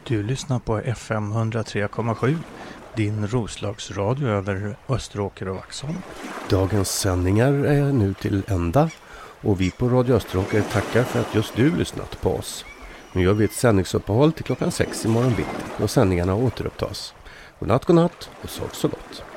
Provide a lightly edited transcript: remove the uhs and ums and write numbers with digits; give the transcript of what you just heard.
Du lyssnar på FM 103,7, din Roslagsradio över Österåker och Vaxholm. Dagens sändningar är nu till ända och vi på Radio Österåker tackar för att just du lyssnat på oss. Nu gör vi ett sändningsuppehåll till klockan 6 imorgon bitti och sändningarna återupptas. Godnatt och sov så gott.